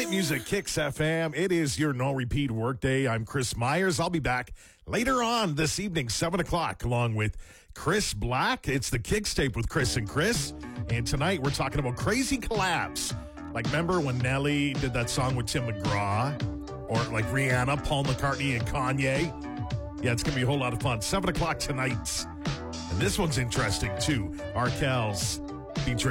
Night Music, Kicks FM. It is your no-repeat workday. I'm Chris Myers. I'll be back later on this evening, 7 o'clock, along with Chris Black. It's the Kicks Tape with Chris and Chris. And tonight we're talking about crazy collabs. Like, remember when Nelly did that song with Tim McGraw? Or like Rihanna, Paul McCartney, and Kanye? Yeah, it's going to be a whole lot of fun. 7 o'clock tonight. And this one's interesting, too. Arkells featuring